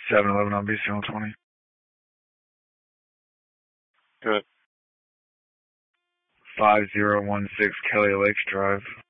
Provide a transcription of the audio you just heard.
711 on BC 120. Good. 5016 Kelly Lakes Drive.